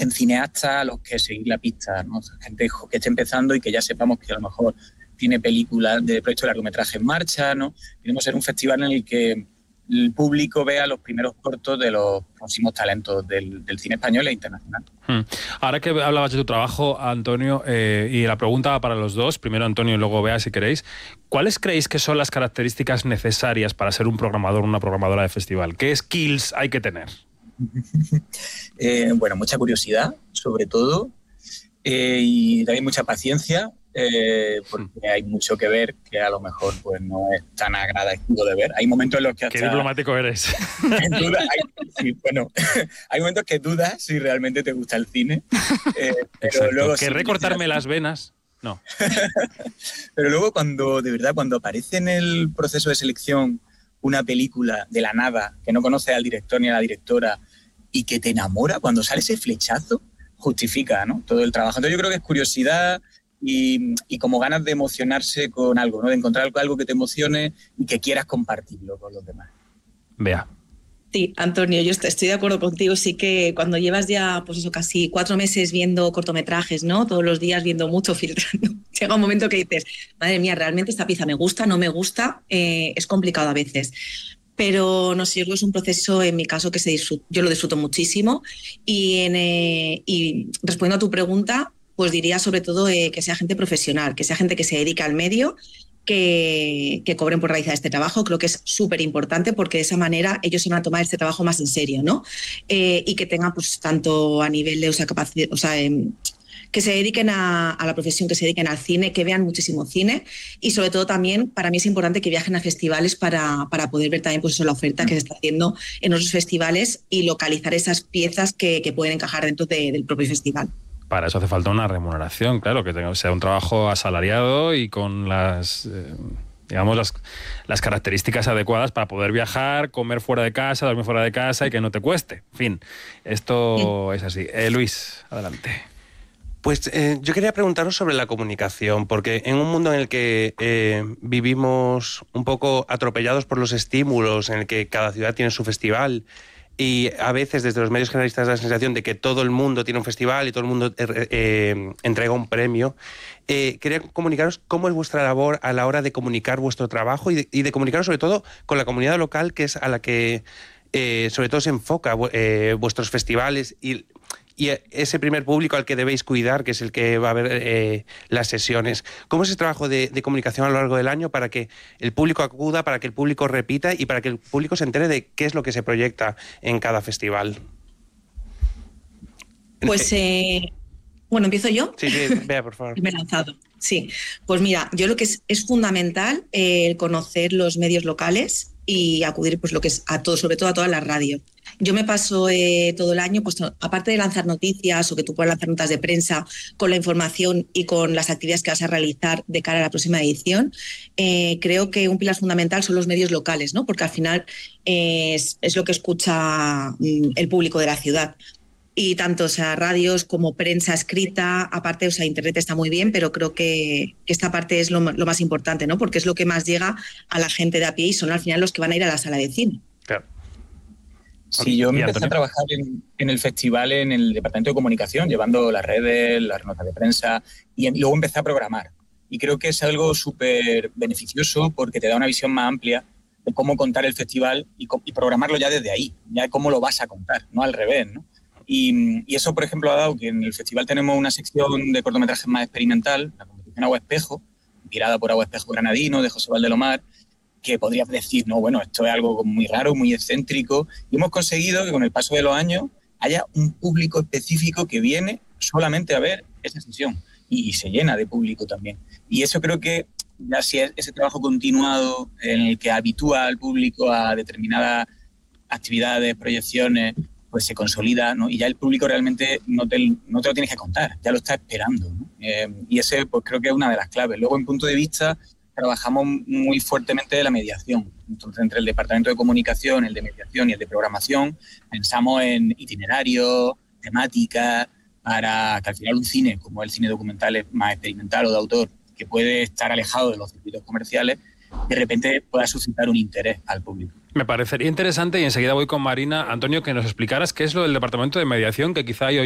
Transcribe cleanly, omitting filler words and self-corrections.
busquen cineastas a los que seguir la pista, ¿no? Gente que esté empezando y que ya sepamos que a lo mejor tiene películas de proyectos de largometraje en marcha, ¿no? Queremos ser un festival en el que el público vea los primeros cortos de los próximos talentos del cine español e internacional. Ahora que hablabas de tu trabajo, Antonio, y la pregunta va para los dos, primero Antonio y luego Bea, si queréis, ¿cuáles creéis que son las características necesarias para ser un programador o una programadora de festival? ¿Qué skills hay que tener? Bueno, mucha curiosidad, sobre todo, y también mucha paciencia, porque hay mucho que ver que a lo mejor pues no es tan agradecido de ver. Hay momentos en los que hasta... ¡Qué diplomático eres! Hay momentos que dudas si realmente te gusta el cine. Exacto. Luego, ¿Querré cortarme las venas? No. Pero luego cuando aparece en el proceso de selección una película de la nada, que no conoces al director ni a la directora y que te enamora, cuando sale ese flechazo, justifica, ¿no?, todo el trabajo. Entonces yo creo que es curiosidad y como ganas de emocionarse con algo, ¿no?, de encontrar algo que te emocione y que quieras compartirlo con los demás. Vea. Sí, Antonio, yo estoy de acuerdo contigo. Sí que cuando llevas ya, pues eso, casi 4 meses viendo cortometrajes, ¿no?, todos los días viendo mucho, filtrando, llega un momento que dices, madre mía, ¿realmente esta pieza me gusta, no me gusta? Es complicado a veces. Pero no sé, es un proceso, en mi caso, que yo lo disfruto muchísimo. Y respondiendo a tu pregunta, pues diría sobre todo que sea gente profesional, que sea gente que se dedica al medio, que cobren por realizar este trabajo. Creo que es súper importante porque de esa manera ellos se van a tomar este trabajo más en serio, ¿no? Y que tengan, pues, tanto a nivel de capacidad, que se dediquen a la profesión, que se dediquen al cine, que vean muchísimo cine, y sobre todo también para mí es importante que viajen a festivales para poder ver también, pues eso, la oferta que se está haciendo en otros festivales y localizar esas piezas que pueden encajar dentro del propio festival. Para eso hace falta una remuneración, claro, que sea un trabajo asalariado y con las características adecuadas para poder viajar, comer fuera de casa, dormir fuera de casa y que no te cueste. En fin, esto es así. Luis, adelante. Pues yo quería preguntaros sobre la comunicación, porque en un mundo en el que vivimos un poco atropellados por los estímulos, en el que cada ciudad tiene su festival, y a veces desde los medios generalistas da la sensación de que todo el mundo tiene un festival y todo el mundo entrega un premio, quería comunicaros cómo es vuestra labor a la hora de comunicar vuestro trabajo y de comunicaros sobre todo con la comunidad local, que es a la que sobre todo se enfoca vuestros festivales y ese primer público al que debéis cuidar, que es el que va a ver las sesiones. ¿Cómo es ese trabajo de comunicación a lo largo del año para que el público acuda, para que el público repita y para que el público se entere de qué es lo que se proyecta en cada festival? Pues, bueno, ¿empiezo yo? Sí, Bea, por favor. Me he lanzado. Sí, pues mira, yo lo que es fundamental el conocer los medios locales y acudir, pues, lo que es a todo, sobre todo a todas las radios. Yo me paso todo el año, pues, aparte de lanzar noticias o que tú puedas lanzar notas de prensa con la información y con las actividades que vas a realizar de cara a la próxima edición, creo que un pilar fundamental son los medios locales, ¿no? Porque al final es lo que escucha el público de la ciudad. Y tanto, radios como prensa escrita, aparte, internet está muy bien, pero creo que esta parte es lo más importante, ¿no? Porque es lo que más llega a la gente de a pie y son al final los que van a ir a la sala de cine. Claro. Sí, yo empecé a trabajar en el festival en el departamento de comunicación, llevando las redes, las notas de prensa, y luego empecé a programar. Y creo que es algo súper beneficioso porque te da una visión más amplia de cómo contar el festival y programarlo ya desde ahí, ya cómo lo vas a contar, no al revés, ¿no? Y eso, por ejemplo, ha dado que en el festival tenemos una sección de cortometrajes más experimental, la competición Agua Espejo, inspirada por Agua Espejo Granadino, de José Valdelomar, que podrías decir, no, bueno, esto es algo muy raro, muy excéntrico, y hemos conseguido que con el paso de los años haya un público específico que viene solamente a ver esa sesión, y se llena de público también. Y eso creo que ya si es ese trabajo continuado en el que habitúa al público a determinadas actividades, proyecciones, pues se consolida, ¿no? Y ya el público realmente no te lo tienes que contar, ya lo está esperando, ¿no? Y ese, pues creo que es una de las claves. Luego, en punto de vista, trabajamos muy fuertemente de la mediación. Entonces, entre el departamento de comunicación, el de mediación y el de programación, pensamos en itinerarios, temáticas, para que al final un cine, como el cine documental, es más experimental o de autor, que puede estar alejado de los circuitos comerciales, de repente pueda suscitar un interés al público. Me parecería interesante, y enseguida voy con Marina, Antonio, que nos explicaras qué es lo del departamento de mediación, que quizá hay